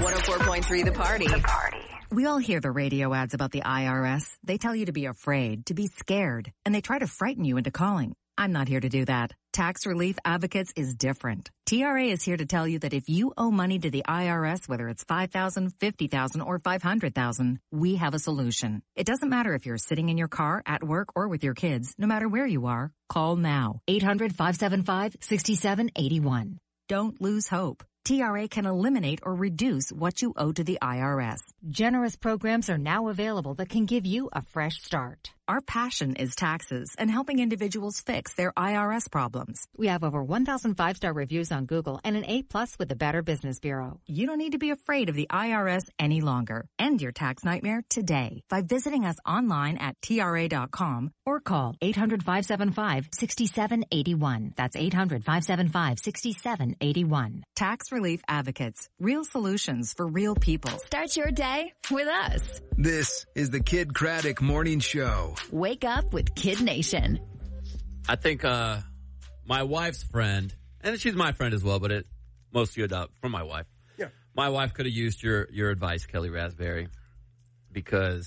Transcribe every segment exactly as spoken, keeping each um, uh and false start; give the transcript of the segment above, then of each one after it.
one oh four point three The Party. The Party. We all hear the radio ads about the I R S. They tell you to be afraid, to be scared, and they try to frighten you into calling. I'm not here to do that. Tax Relief Advocates is different. T R A is here to tell you that if you owe money to the I R S, whether it's five thousand dollars, fifty thousand dollars, or five hundred thousand dollars, we have a solution. It doesn't matter if you're sitting in your car, at work, or with your kids. No matter where you are, call now. eight hundred, five seven five, six seven eight one. Don't lose hope. T R A can eliminate or reduce what you owe to the I R S. Generous programs are now available that can give you a fresh start. Our passion is taxes and helping individuals fix their I R S problems. We have over one thousand five-star reviews on Google and an A plus with the Better Business Bureau. You don't need to be afraid of the I R S any longer. End your tax nightmare today by visiting us online at T R A dot com or call eight hundred, five seven five, six seven eight one. That's eight hundred, five seven five, six seven eight one. Tax Relief Advocates. Real solutions for real people. Start your day with us. This is the Kid Craddock Morning Show. Wake up with Kid Nation. I think uh my wife's friend, and she's my friend as well, but it mostly adopt from my wife. Yeah. My wife could have used your, your advice, Kelly Raspberry, because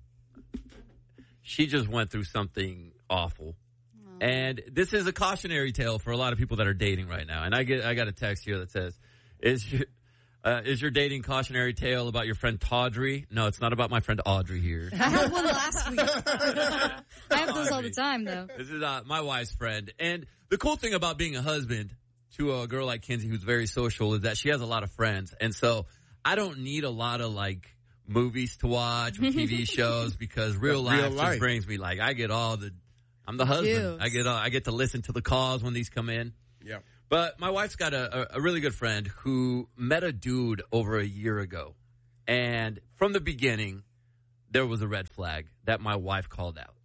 she just went through something awful. Aww. And this is a cautionary tale for a lot of people that are dating right now. And I get I got a text here that says, is your, uh, is your dating cautionary tale about your friend Tawdry? No, it's not about my friend Audrey here. I had one last week. I have those all the time, though. This is uh, my wife's friend. And the cool thing about being a husband to a girl like Kinsey, who's very social, is that she has a lot of friends. And so I don't need a lot of, like, movies to watch or T V shows because real life, real life just brings me, like, I get all the, I'm the husband. Juice. I get all, I get to listen to the calls when these come in. Yeah. But my wife's got a, a really good friend who met a dude over a year ago. And from the beginning, there was a red flag that my wife called out.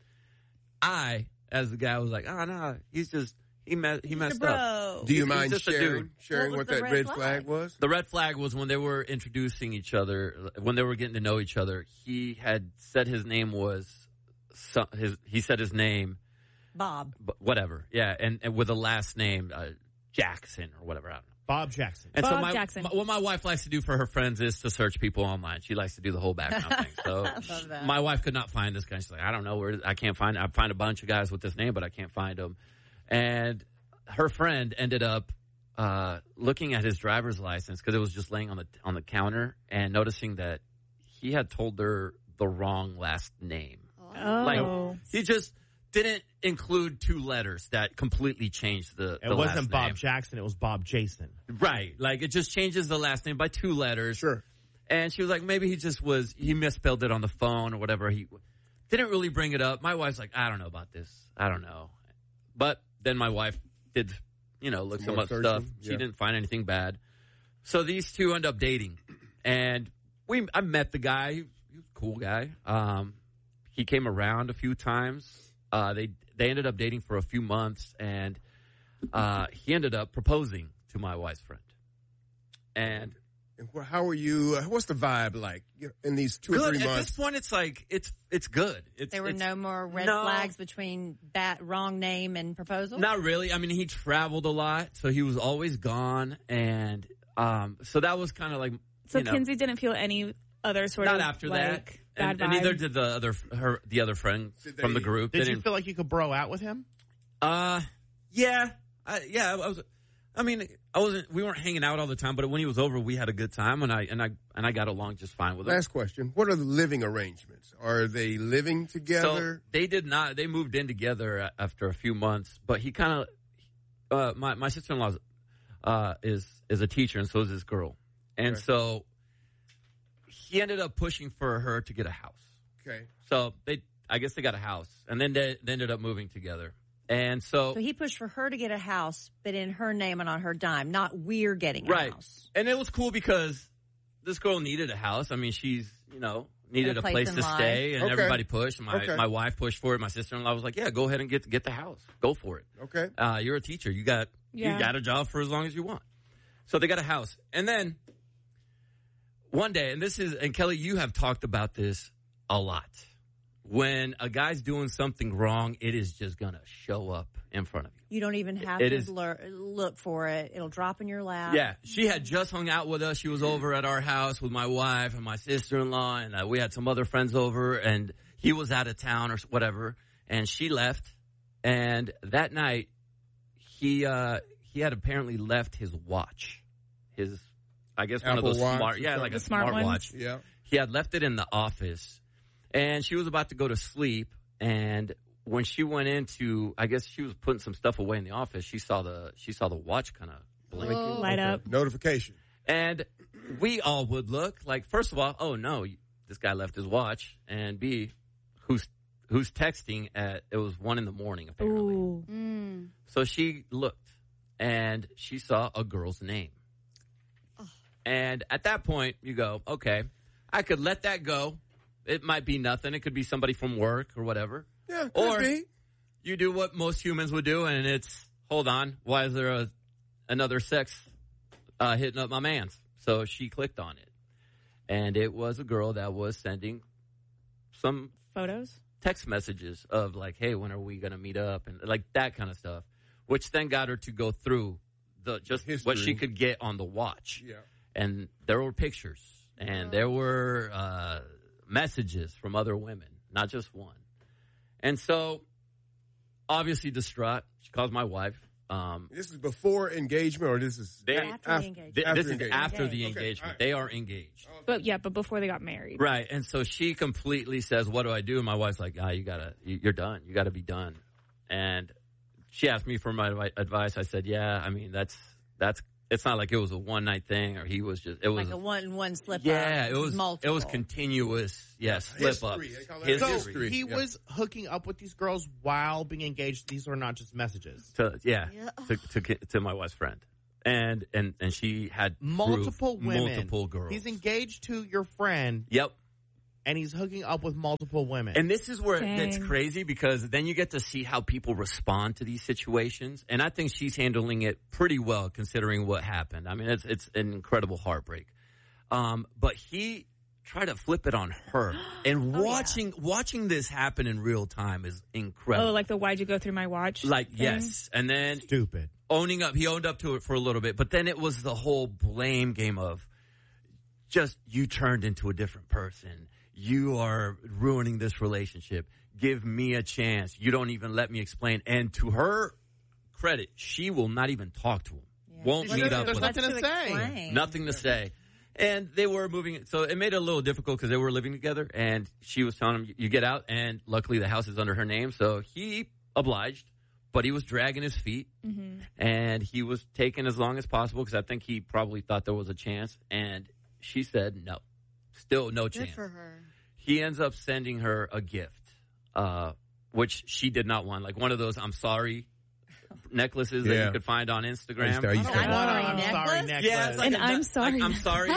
I, as the guy, was like, oh, no, he's just, he, me- he messed up. Do you he's, mind he's sharing, sharing what, what that red, red flag? flag was? The red flag was when they were introducing each other, when they were getting to know each other. He had said his name was, his, he said his name. Bob. Whatever. Yeah. And, and with a last name, uh, Jackson or whatever. I don't know. Bob Jackson. And Bob so my, Jackson. My, what my wife likes to do for her friends is to search people online. She likes to do the whole background thing. So my wife could not find this guy. She's like, I don't know where, I can't find, I find a bunch of guys with this name, but I can't find him. And her friend ended up, uh, looking at his driver's license because it was just laying on the, on the counter and noticing that he had told her the wrong last name. Oh. Like, he just didn't include two letters that completely changed the, It the wasn't last Bob name. Jackson. It was Bob Jason. Right. Like, it just changes the last name by two letters. Sure. And she was like, maybe he just was, he misspelled it on the phone or whatever. He didn't really bring it up. My wife's like, I don't know about this. I don't know. But then my wife did, you know, look Some some more up stuff. searching. She Yeah. didn't find anything bad. So these two end up dating. And we, I met the guy. He was a cool guy. Um, he came around a few times. Uh, they, they ended up dating for a few months, and uh, he ended up proposing to my wife's friend. And And wh- how are you? Uh, what's the vibe like in these two or good. three At months? this point, it's like it's it's good. It's, There were it's, no more red no. flags between that wrong name and proposal? Not really. I mean, he traveled a lot, so he was always gone, and um, so that was kind of like So you know, Kinsey didn't feel any other sort not of after like, that, bad and, and vibe. neither did the other her the other friend Did they- from the group. Did They you didn't- feel like you could bro out with him? Uh, yeah, I, yeah. I was. I mean, I wasn't. We weren't hanging out all the time, but when he was over, we had a good time, and I and I and I got along just fine with him. Last question. What are the living arrangements? Are they living together? So they did not. They moved in together after a few months, but he kind of. Uh, my my sister in law uh, is is a teacher, and so is this girl, and Okay. so he ended up pushing for her to get a house. Okay. So they, I guess they got a house, and then they, they ended up moving together. And so, So he pushed for her to get a house, but in her name and on her dime, not we're getting a right, house. and it was cool because this girl needed a house. I mean, she's you know needed a a place place in to life. stay, and Okay. everybody pushed. My Okay. my wife pushed for it. My sister in law was like, "Yeah, go ahead and get get the house. Go for it. Okay. Uh, you're a teacher. You got Yeah. you got a job for as long as you want." So they got a house, and then one day, and this is, and Kelly, you have talked about this a lot. When a guy's doing something wrong, it is just gonna show up in front of you. You don't even have It to is- blur, look for it. It'll drop in your lap. Yeah, she had just hung out with us. She was over at our house with my wife and my sister-in-law, and uh, we had some other friends over, and he was out of town or whatever, and she left. And that night, he uh, he had apparently left his watch, his I guess one Apple of those Watch smart, or yeah, something? like a The smart smart ones? watch. Yeah. He had left it in the office, and she was about to go to sleep. And when she went into, I guess she was putting some stuff away in the office. She saw the she saw the watch kind of blink, Oh. Light up. Notification. and we all would look like, first of all, oh no, this guy left his watch, and B, who's who's texting at it was one in the morning apparently. Ooh. Mm. So she looked, and she saw a girl's name. And at that point, you go, okay, I could let that go. It might be nothing. It could be somebody from work or whatever. Yeah, could Or be. you do what most humans would do, and it's, hold on, why is there a, another sex uh, hitting up my man's? So she clicked on it. And it was a girl that was sending some Photos? text messages of like, hey, when are we going to meet up? And like that kind of stuff, which then got her to go through the just History. what she could get on the watch. Yeah. And there were pictures, and there were uh, messages from other women, not just one. And so, obviously distraught, she calls my wife. Um, This is before engagement, or this is they, After the engagement. th- After this is engagement. after the Okay, engagement. all right. They are engaged. But yeah, but before they got married. Right. And so she completely says, what do I do? And my wife's like, ah, you gotta, you- you're done. You gotta be done. And she asked me for my advi- advice. I said, yeah, I mean, that's, that's, it's not like it was a one night thing or he was just, it was, Like a one one slip yeah, up. it was, multiple. it was continuous. Yeah, slip History. ups. They call that His So history. he Yeah. was hooking up with these girls while being engaged. These were not just messages. to, yeah, to, to, to my wife's friend. And, and, and she had Multiple proof, women. multiple girls. He's engaged to your friend, Yep. and he's hooking up with multiple women. And this is where it gets Dang. crazy because then you get to see how people respond to these situations. And I think she's handling it pretty well considering what happened. I mean, it's, it's an incredible heartbreak. Um, but he tried to flip it on her. And Oh, watching, watching this happen in real time is incredible. Oh, like the why'd you go through my watch? Like, thing? yes. And then Stupid. owning up, he owned up to it for a little bit, but then it was the whole blame game of just you turned into a different person. You are ruining this relationship. Give me a chance. You don't even let me explain. And to her credit, she will not even talk to him. Won't There's meet nothing- up there's with nothing him. to say. explain. Nothing to say. And they were moving, so it made it a little difficult because they were living together. And she was telling him, "You get out." And luckily, the house is under her name, so he obliged. But he was dragging his feet, Mm-hmm. and he was taking as long as possible because I think he probably thought there was a chance. And she said no, still no Good chance. for her. He ends up sending her a gift, uh, which she did not want, like one of those "I'm sorry" necklaces that Yeah. you could find on I used Instagram. to- I used to- I'm sorry, I'm necklace? sorry, necklace. Yeah, it's like And a- I'm sorry. like, I'm sorry.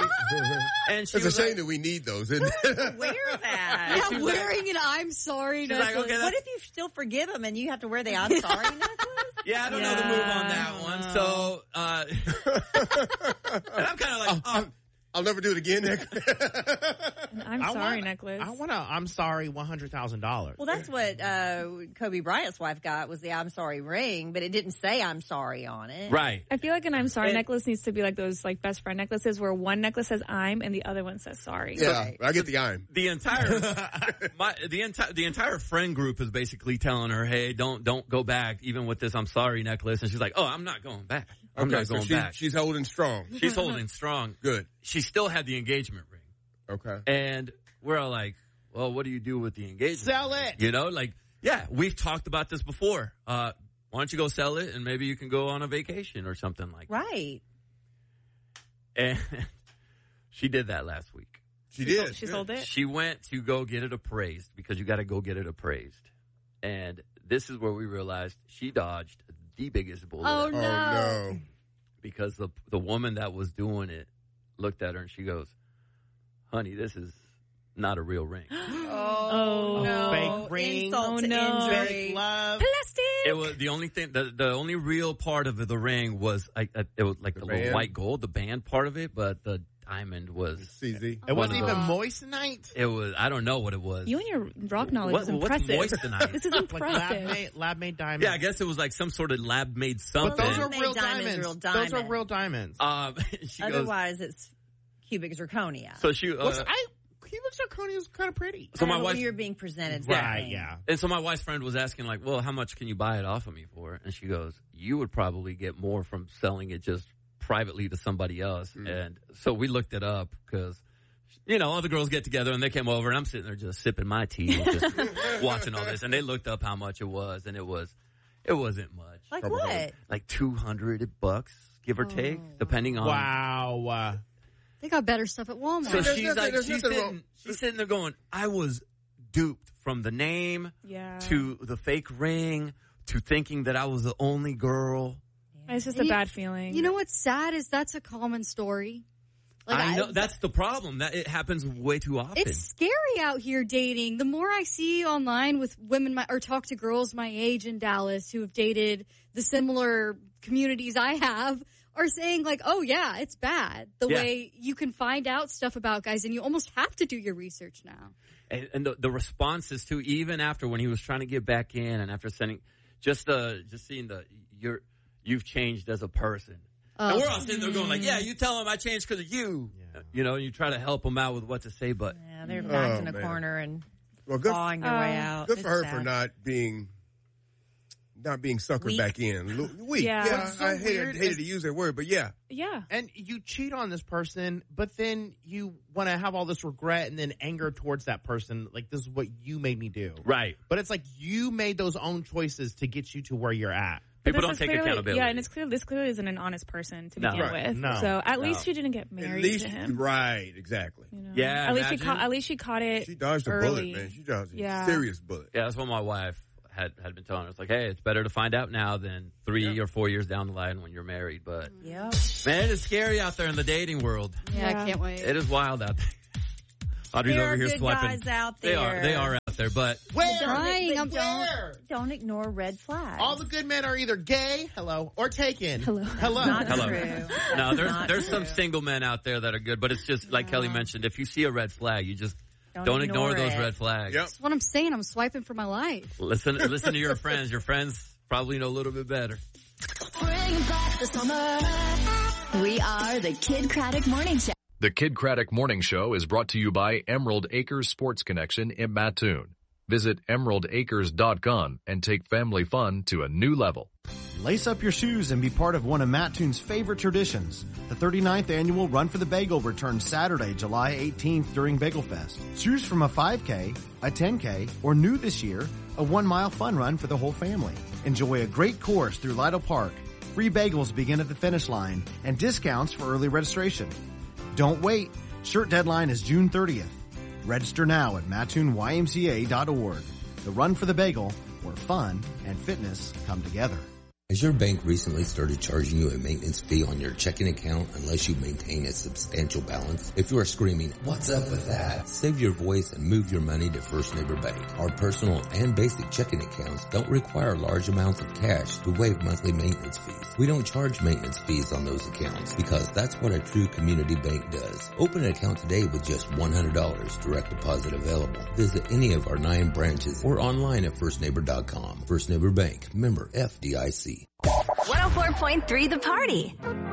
And she It's a was shame like, that we need those, isn't it? Wear that. Yeah, wearing an I'm sorry she's like, okay, What that's, if you still forgive him and you have to wear the I'm sorry necklace? yeah, I don't know the move on that one. So, uh, and I'm kind of like, oh, I'll never do it again. I'm I sorry want- necklace. I want to, I'm sorry, one hundred thousand dollars. Well, that's what uh, Kobe Bryant's wife got was the I'm sorry ring, but it didn't say I'm sorry on it. right. I feel like an I'm sorry And- necklace needs to be like those like best friend necklaces where one necklace says I'm and the other one says sorry. Yeah, I get the I'm. The entire my the entire the entire friend group is basically telling her, "Hey, don't don't go back, even with this I'm sorry necklace." And she's like, "Oh, I'm not going back. I'm Okay, not so going she, back." she's holding strong. She's holding strong. Good. She still had the engagement ring, Okay. and we're all like, "Well, what do you do with the engagement? Sell ring?" it. You know, like, yeah, we've talked about this before. Uh, why don't you go sell it, and maybe you can go on a vacation or something like that. Right. And she did that last week. She She sold- did. She Good. sold it. She went to go get it appraised because you got to go get it appraised. And this is where we realized she dodged the biggest bullet Oh, ever. Oh, no. Because the the woman that was doing it looked at her and she goes, "Honey, this is not a real ring." Oh, no. Fake ring. Insult Oh, to no. injury. Fake love. Plastic. It was the only thing. The, the only real part of the ring was like uh, it was like the, The little band? white gold, the band part of it. But the diamond was. C Z. It wasn't One of even those. moissanite. It was. I don't know what it was. You and your rock knowledge What- is what's impressive. moissanite? This is Like lab impressive. made, lab made diamonds. Yeah, I guess it was like some sort of lab made something. But those are Lab-made real diamonds, diamonds. real Those are diamond. real diamonds. Um, she goes. Otherwise, it's cubic zirconia. So she. Uh, Which I cubic zirconia is kind of pretty. so my I don't know wife. when you're being presented Right? something. Yeah. And so my wife's friend was asking, like, well, how much can you buy it off of me for? And she goes, you would probably get more from selling it just privately to somebody else. Mm. And so we looked it up because, you know, all the girls get together and they came over and I'm sitting there just sipping my tea and just watching all this. And they looked up how much it was and it was, it wasn't much. Like what? Like two hundred bucks, give or take, Oh. depending on. Wow. Uh, They got better stuff at Walmart. So There's she's nothing- like, there's she's nothing sitting, wrong. she's sitting there going, I was duped from the name Yeah. to the fake ring to thinking that I was the only girl. It's just And a you- bad feeling. You know what's sad is that's a common story. Like, I know that's the problem. That it happens way too often. It's scary out here dating. The more I see online with women my, or talk to girls my age in Dallas who have dated the similar communities I have are saying like, oh yeah, it's bad. The Yeah. way you can find out stuff about guys and you almost have to do your research now. and, and the, the responses too, even after when he was trying to get back in, and after sending, just the just seeing the you're you've changed as a person. Uh, And we're all sitting there going like, yeah, you tell him I changed because of you. Yeah. You know, and you try to help him out with what to say, but Yeah, they're backed Oh, in a man. corner and Well, good, clawing their way Oh. out. good It's for her sad. for not being, not being suckered Weak. back in. Lo- Weak. Yeah. Yeah, What's so I hated, weird hated is- to use that word, but yeah. Yeah. and you cheat on this person, but then you want to have all this regret and then anger towards that person. Like, this is what you made me do. right. But it's like you made those own choices to get you to where you're at. But People this don't is take clearly, accountability. Yeah, and it's clear this clearly isn't an honest person to No. begin Right. with. No. So at No. least she didn't get At married least, to him. right, exactly. You know? Yeah, At least she imagine. caught. At least she caught it. She dodged a early. bullet, man. She dodged a Yeah. serious bullet. Yeah, that's what my wife had had been telling us. Like, hey, it's better to find out now than three Yeah. or four years down the line when you're married. But Yep. man, it is scary out there in the dating world. Yeah, Yeah. I can't wait. It is wild out there. Audrey's There over are here good swiping. guys out They are. there. They are out there. But Where? Trying, I'm Where? Don't ignore red flags. All the good men are either gay, hello, or taken. Hello. Hello. Not hello. true. No, there's Not there's true. some single men out there that are good, but it's just like Kelly mentioned. If you see a red flag, you just Don't don't, ignore, ignore those it. red flags. Yep. That's what I'm saying. I'm swiping for my life. Listen, listen to your friends. Your friends probably know a little bit better. We are the Kid Craddock Morning Show. The Kid Craddock Morning Show is brought to you by Emerald Acres Sports Connection in Mattoon. Visit emerald acres dot com and take family fun to a new level. Lace up your shoes and be part of one of Mattoon's favorite traditions. The thirty-ninth annual Run for the Bagel returns Saturday, July eighteenth during Bagel Fest. Choose from a five K, a ten K, or new this year, a one mile fun run for the whole family. Enjoy a great course through Lido Park. Free bagels begin at the finish line and discounts for early registration. Don't wait. Shirt deadline is June thirtieth. Register now at mattoon y m c a dot org. The Run for the Bagel, where fun and fitness come together. Has your bank recently started charging you a maintenance fee on your checking account unless you maintain a substantial balance? If you are screaming, "What's up with that?" Save your voice and move your money to First Neighbor Bank. Our personal and basic checking accounts don't require large amounts of cash to waive monthly maintenance fees. We don't charge maintenance fees on those accounts because that's what a true community bank does. Open an account today with just one hundred dollars, direct deposit available. Visit any of our nine branches or online at first neighbor dot com. First Neighbor Bank, member F D I C. one oh four point three The Party.